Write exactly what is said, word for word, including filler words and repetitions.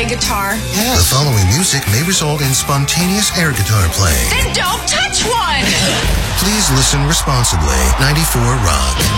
guitar? The following music may result in spontaneous air guitar playing. Then don't touch one! Please listen responsibly. ninety-four Rock.